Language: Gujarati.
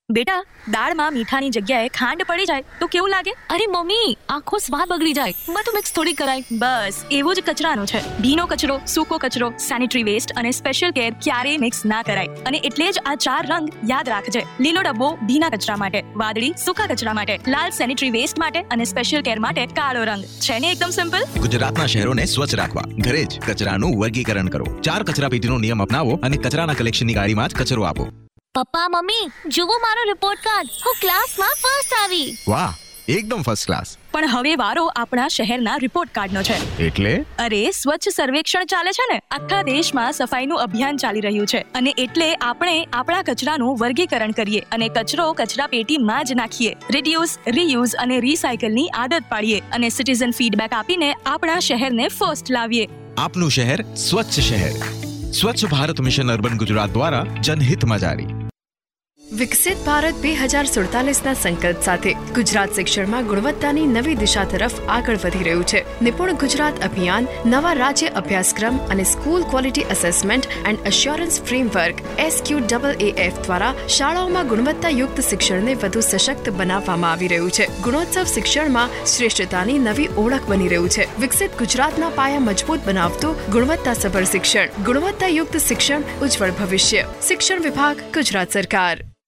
બેટા, દાળમાં મીઠાની જગ્યાએ ખાંડ પડી જાય તો કેવું લાગે? અરે મમ્મી, આખો સ્વાદ બગડી જાય. બધું મિક્સ થોડી કરાય. બસ એવું જ કચરાનું છે. ભીનો કચરો, સૂકો કચરો, સેનિટરી વેસ્ટ અને સ્પેશિયલ કેર ક્યારેય મિક્સ ના કરાય. અને એટલે જ આ 4 રંગ યાદ રાખજે. લીલો ડબ્બો ભીના કચરા માટે, વાદળી સૂકા કચરા માટે, લાલ સેનિટરી વેસ્ટ માટે અને સ્પેશિયલ કેર માટે કાળો રંગ. છે ને એકદમ સિમ્પલ? ગુજરાતના શહેરોને સ્વચ્છ રાખવા ઘરે જ કચરાનું વર્ગીકરણ કરો. 4 કચરાપેટીનો નિયમ અપનાવો અને કચરાના કલેક્શનની ગાડીમાં જ કચરો આપો. પપ્પા મમ્મી, જુઓ મારો રિપોર્ટ કાર્ડ. હું ક્લાસમાં ફર્સ્ટ આવી. વાહ, એકદમ ફર્સ્ટ ક્લાસ. પણ હવે વારો આપણા શહેરના રિપોર્ટ કાર્ડનો છે. એટલે? અરે, સ્વચ્છ સર્વેક્ષણ ચાલે છે ને. આખા દેશમાં સફાઈનું અભિયાન ચાલી રહ્યું છે અને એટલે આપણે આપણા કચરાનું વર્ગીકરણ કરીએ અને કચરો કચરાપેટીમાં જ નાખીએ. રિડ્યુસ, રીયુઝ અને રીસાયકલની આદત પાડીએ અને સિટીઝન ફીડબેક આપીને આપણા શહેરને ફર્સ્ટ લાવીએ. આપનું શહેર સ્વચ્છ શહેર. સ્વચ્છ ભારત મિશન અર્બન ગુજરાત દ્વારા જનહિતમાં જારી. વિકસિત ભારત 2047ના સંકલ્પ સાથે ગુજરાત શિક્ષણમાં ગુણવત્તાની નવી દિશા તરફ આગળ વધી રહ્યું છે. નિપુણ ગુજરાત અભિયાન નવા રાજ્ય અભ્યાસક્રમ અને school quality assessment and assurance framework SQAAF દ્વારા શાળાઓમાં ગુણવત્તાયુક્ત શિક્ષણને વધુ સશક્ત બનાવવામાં આવી રહ્યું છે. ગુણોત્સવ શિક્ષણમાં શ્રેષ્ઠતાની નવી ઓળખ બની રહ્યું છે. વિકસિત ગુજરાતના પાયા મજબૂત બનાવતું ગુણવત્તાસભર શિક્ષણ, ગુણવત્તાયુક્ત શિક્ષણ, ઉજ્જવળ ભવિષ્ય. શિક્ષણ વિભાગ, ગુજરાત સરકાર.